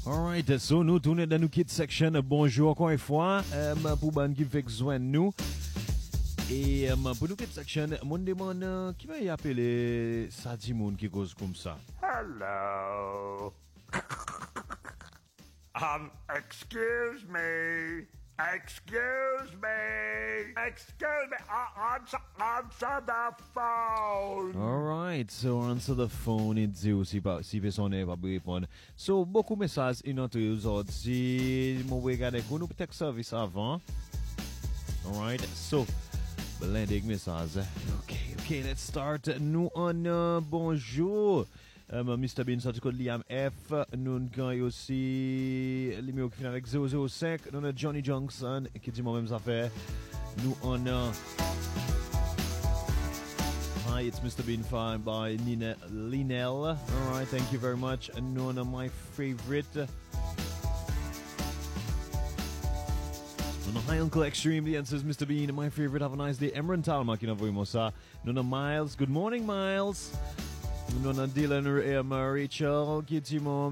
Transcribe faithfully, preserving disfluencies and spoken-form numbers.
Alright, so nous tournons dans nos kids section. Bonjour encore une fois. Um, pour ban qui fait joindre nous. Et um, pour nos kids section, mon demande uh, qui va y appeler ça dit monde qui cause comme ça. Hello. um, excuse me. Excuse me. Excuse me. Uh, answer, answer the phone. Alright, so answer the phone et dit aussi pas si personne n'est pas répondre. So beaucoup de messages in notre aujourd'hui. Moi regarder qu'on nous peut-être service avant. Alright, so blending message. Okay, okay, let's start. Nous on uh, bonjour. Um, mister Bean, sorti code Liam F. Nous avons aussi le numéro qui finit avec zéro zéro cinq. Nous avons Johnny Johnson qui dit moi-même affaire. Nous on a Hi, it's mister Bean Fine by Nina Linell. All right, thank you very much. And nous on a my favorite. Nous Hi Uncle Extremely and says mister Bean, my favorite. Have a nice day. Emran Talma qui n'envoie moi ça. Nous on a Miles. Good morning, Miles. Nous avons Dylan et Rachel qui dit moi